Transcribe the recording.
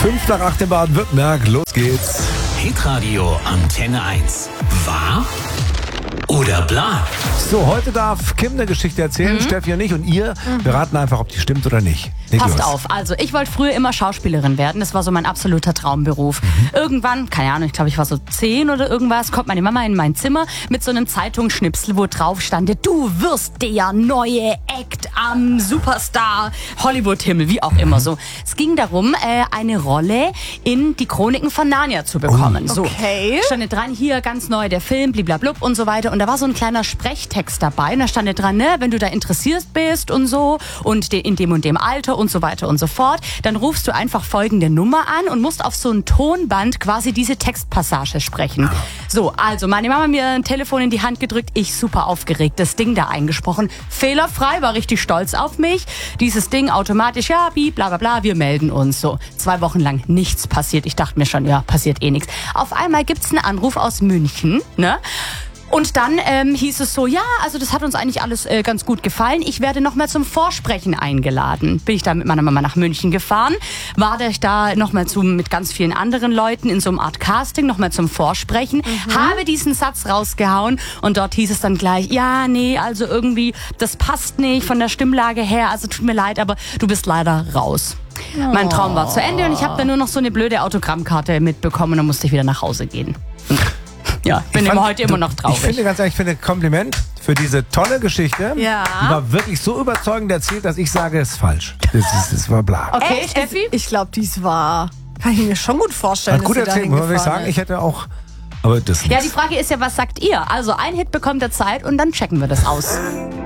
5 nach 8 in Baden-Württemberg. Los geht's. Hitradio Antenne 1. Wahr oder bla? So, heute darf Kim eine Geschichte erzählen, Steffi und ich. Und ihr, wir raten einfach, ob die stimmt oder nicht. Passt auf, also ich wollte früher immer Schauspielerin werden. Das war so mein absoluter Traumberuf. Irgendwann, keine Ahnung, ich glaube, ich war so 10 oder irgendwas, kommt meine Mama in mein Zimmer mit so einem Zeitungsschnipsel, wo drauf stand, du wirst der neue Act am Superstar Hollywood-Himmel, wie auch immer so. Es ging darum, eine Rolle in die Chroniken von Narnia zu bekommen. So, Okay. stand dran, hier ganz neu der Film, bliblablub und so weiter. Und da war so ein kleiner Sprechtext dabei. Und da stand dran, ne, wenn du da interessiert bist und so und in dem und dem Alter und so weiter und so fort, dann rufst du einfach folgende Nummer an und musst auf so ein Tonband quasi diese Textpassage sprechen. So, also meine Mama mir ein Telefon in die Hand gedrückt, ich super aufgeregt, das Ding da eingesprochen, fehlerfrei, war richtig stolz auf mich. Dieses Ding automatisch, ja, bla bla bla, wir melden uns. So, 2 Wochen lang nichts passiert. Ich dachte mir schon, ja, passiert eh nichts. Auf einmal gibt's einen Anruf aus München, ne? Und dann hieß es so, ja, also das hat uns eigentlich alles ganz gut gefallen. Ich werde nochmal zum Vorsprechen eingeladen. Bin ich da mit meiner Mama nach München gefahren, war da nochmal mit ganz vielen anderen Leuten in so einer Art Casting, nochmal zum Vorsprechen, habe diesen Satz rausgehauen und dort hieß es dann gleich, ja, nee, also irgendwie, das passt nicht von der Stimmlage her, also tut mir leid, aber du bist leider raus. Mein Traum war zu Ende und ich habe dann nur noch so eine blöde Autogrammkarte mitbekommen und dann musste ich wieder nach Hause gehen. Ja, bin heute immer noch traurig. Ich finde ganz ehrlich, Kompliment für diese tolle Geschichte. Ja. Die war wirklich so überzeugend erzählt, dass ich sage, es ist falsch. Das war bla. Okay, Steffi? Ich glaube, dies war. Kann ich mir schon gut vorstellen. Hat gut dass sie erzählt, dahin muss ich gefahren sagen. ist. Ich hätte auch. Aber das Ja, die Frage ist ja, was sagt ihr? Also ein Hit bekommt ihr Zeit und dann checken wir das aus.